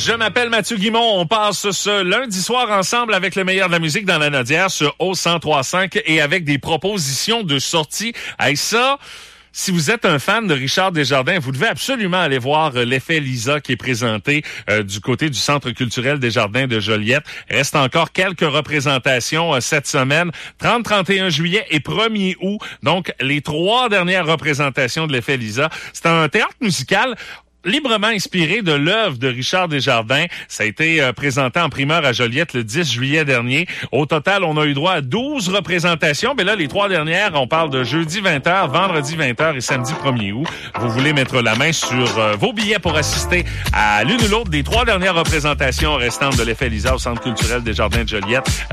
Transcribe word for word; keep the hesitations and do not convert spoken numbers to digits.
Je m'appelle Mathieu Guimont. On passe ce lundi soir ensemble avec le meilleur de la musique dans la Nodière sur O cent trois cinq et avec des propositions de sortie. Hey, ça... Si vous êtes un fan de Richard Desjardins, vous devez absolument aller voir euh, l'effet Lisa qui est présenté euh, du côté du Centre culturel Desjardins de Joliette. Reste encore quelques représentations euh, cette semaine, trente trente et un juillet et premier août. Donc, les trois dernières représentations de l'effet Lisa. C'est un théâtre musical librement inspiré de l'œuvre de Richard Desjardins. Ça a été euh, présenté en primeur à Joliette le dix juillet dernier. Au total, on a eu droit à douze représentations. Mais là, les trois dernières, on parle de jeudi vingt heures, vendredi vingt heures et samedi premier août. Vous voulez mettre la main sur euh, vos billets pour assister à l'une ou l'autre des trois dernières représentations restantes de l'effet Lisa au Centre culturel Desjardins de Joliette.